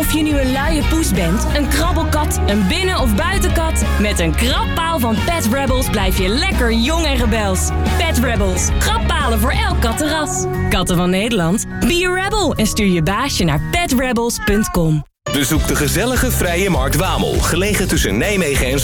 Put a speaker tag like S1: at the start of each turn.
S1: Of je nu een luie poes bent, een krabbelkat, een binnen- of buitenkat. Met een krabpaal van Pet Rebels blijf je lekker jong en rebels. Pet Rebels. Krabbalen voor elk kattenras. Katten van Nederland. Be a rebel en stuur je baasje naar petrebels.com.
S2: Bezoek de gezellige Vrije Markt Wamel, gelegen tussen Nijmegen en